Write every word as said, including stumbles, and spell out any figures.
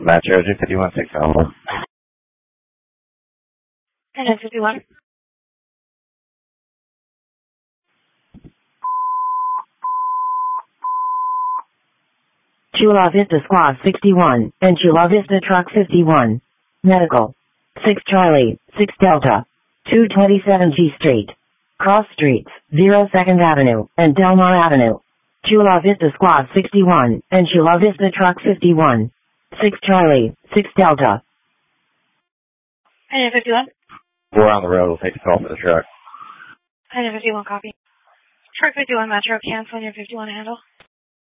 Metro two fifty-one six Alpha. And then fifty-one. Chula Vista Squad sixty-one, and Chula Vista Truck fifty-one. Medical. six Charlie, six Delta. two twenty-seven G Street. Cross Streets, zero second Avenue, and Delmar Avenue. Chula Vista Squad sixty-one, and Chula Vista Truck fifty-one. six Charlie, six Delta. And then fifty-one. We're on the road. We'll take the call for the truck. And then fifty-one copy. Truck fifty-one Metro, cancel your fifty-one handle.